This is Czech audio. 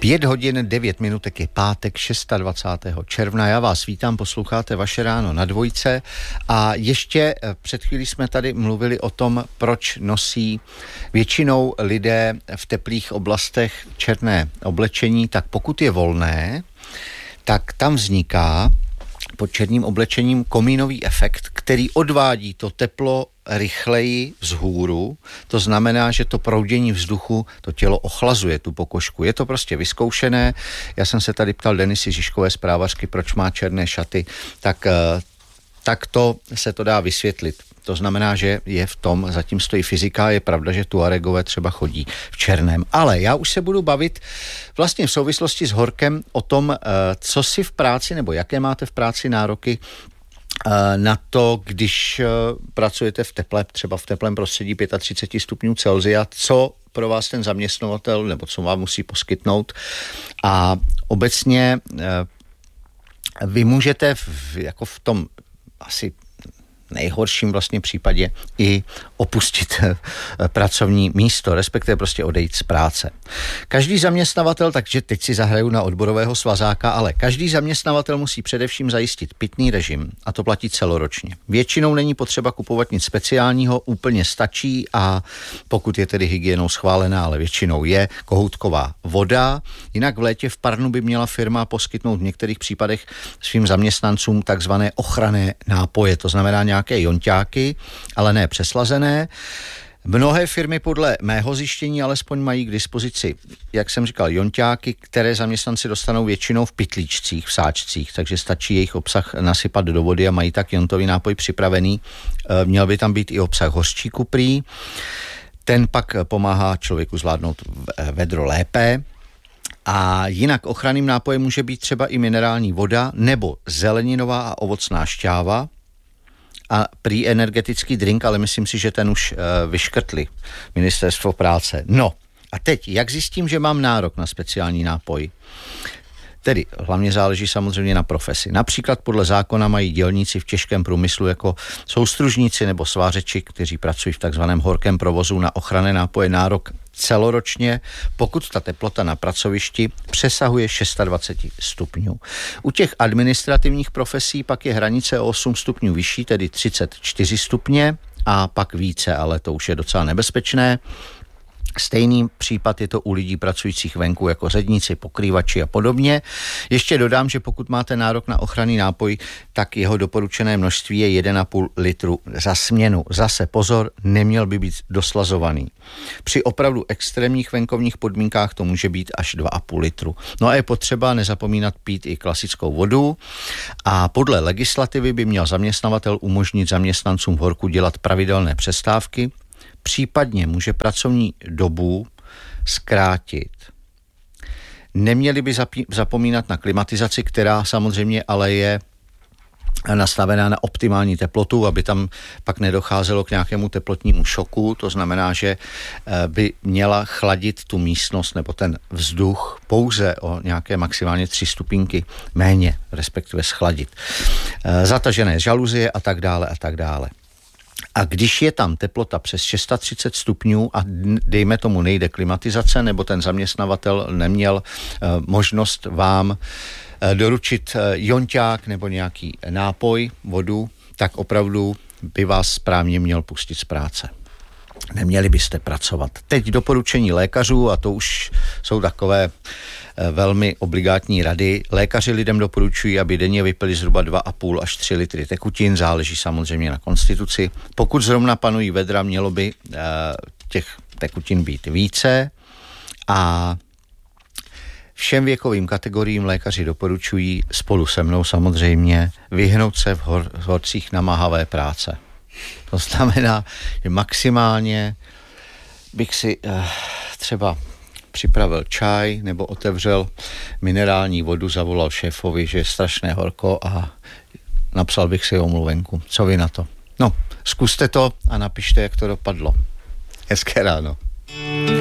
5 hodin 9 minutek je pátek 26. června. Já vás vítám, posloucháte Vaše ráno na Dvojce a ještě před chvílí jsme tady mluvili o tom, proč nosí většinou lidé v teplých oblastech černé oblečení. Tak pokud je volné, tak tam vzniká pod černým oblečením komínový efekt, který odvádí to teplo rychleji vzhůru. To znamená, že to proudění vzduchu to tělo ochlazuje, tu pokožku. Je to prostě vyzkoušené. Já jsem se tady ptal Denisy Žižkové z právařky, proč má černé šaty, tak to se to dá vysvětlit. To znamená, že je v tom, zatím stojí fyzika, je pravda, že Tuaregové třeba chodí v černém. Ale já už se budu bavit vlastně v souvislosti s horkem o tom, co si v práci, nebo jaké máte v práci nároky na to, když pracujete v teple, třeba v teplém prostředí 35 stupňů Celsia, co pro vás ten zaměstnavatel, nebo co vám musí poskytnout. A obecně vy můžete jako v tom asi nejhorším vlastně případě i opustit pracovní místo, respektive prostě odejít z práce. Každý zaměstnavatel, takže teď si zahraju na odborového svazáka, ale každý zaměstnavatel musí především zajistit pitný režim a to platí celoročně. Většinou není potřeba kupovat nic speciálního, úplně stačí a pokud je tedy hygienou schválená, ale většinou je kohoutková voda. Jinak v létě v parnu by měla firma poskytnout v některých případech svým zaměstnancům takzvané ochranné nápoje, to znamená nějaké jonťáky, ale ne přeslazené. Mnohé firmy podle mého zjištění alespoň mají k dispozici, jak jsem říkal, jonťáky, které zaměstnanci dostanou většinou v pytlíčcích, v sáčcích, takže stačí jejich obsah nasypat do vody a mají tak jontový nápoj připravený. Měl by tam být i obsah hořčíku prý. Ten pak pomáhá člověku zvládnout vedro lépe. A jinak ochranným nápojem může být třeba i minerální voda nebo zeleninová a ovocná šťáva a prý energetický drink, ale myslím si, že ten už vyškrtli Ministerstvo práce. No a teď, jak zjistím, že mám nárok na speciální nápoj? Tedy hlavně záleží samozřejmě na profesi. Například podle zákona mají dělníci v těžkém průmyslu jako soustružníci nebo svářeči, kteří pracují v takzvaném horkém provozu na ochranné nápoje nárok celoročně, pokud ta teplota na pracovišti přesahuje 26 stupňů. U těch administrativních profesí pak je hranice o 8 stupňů vyšší, tedy 34 stupně a pak více, ale to už je docela nebezpečné. Stejný případ je to u lidí pracujících venku jako ředníci, pokrývači a podobně. Ještě dodám, že pokud máte nárok na ochranný nápoj, tak jeho doporučené množství je 1,5 litru za směnu. Zase pozor, neměl by být doslazovaný. Při opravdu extrémních venkovních podmínkách to může být až 2,5 litru. No a je potřeba nezapomínat pít i klasickou vodu a podle legislativy by měl zaměstnavatel umožnit zaměstnancům v horku dělat pravidelné přestávky, případně může pracovní dobu zkrátit. Neměli by zapomínat na klimatizaci, která samozřejmě ale je nastavená na optimální teplotu, aby tam pak nedocházelo k nějakému teplotnímu šoku. To znamená, že by měla chladit tu místnost nebo ten vzduch pouze o nějaké maximálně 3 stupínky méně, respektive schladit. Zatažené žaluzie a tak dále a tak dále. A když je tam teplota přes 630 stupňů a dejme tomu nejde klimatizace, nebo ten zaměstnavatel neměl možnost vám doručit jonťák nebo nějaký nápoj, vodu, tak opravdu by vás správně měl pustit z práce. Neměli byste pracovat. Teď doporučení lékařů, a to už jsou takové velmi obligátní rady. Lékaři lidem doporučují, aby denně vypili zhruba 2,5 až 3 litry tekutin, záleží samozřejmě na konstituci. Pokud zrovna panují vedra, mělo by těch tekutin být více a všem věkovým kategoriím lékaři doporučují spolu se mnou samozřejmě vyhnout se v horcích namáhavé práce. To znamená, že maximálně bych si třeba připravil čaj nebo otevřel minerální vodu, zavolal šéfovi, že je strašné horko a napsal bych si omluvenku. Co vy na to? No, zkuste to a napište, jak to dopadlo. Hezké ráno.